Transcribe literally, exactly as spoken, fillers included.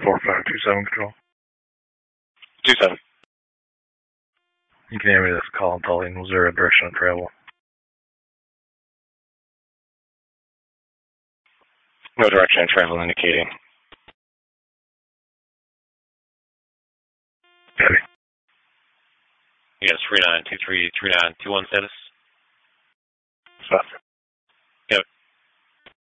four five two seven control. Two seven. You can hear me this call and telling was there a direction of travel? No direction of travel indicating. Copy. Yes, three nine two three three nine two one status. Stop.